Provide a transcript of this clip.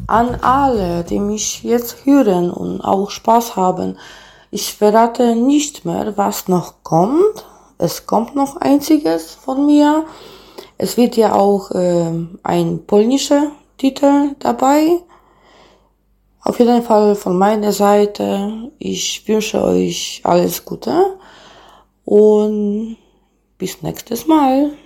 An alle, die mich jetzt hören und auch Spaß haben, ich verrate nicht mehr, was noch kommt. Es kommt noch einziges von mir. Es wird ja auch ein polnischer Titel dabei. Auf jeden Fall von meiner Seite. Ich wünsche euch alles Gute und bis nächstes Mal.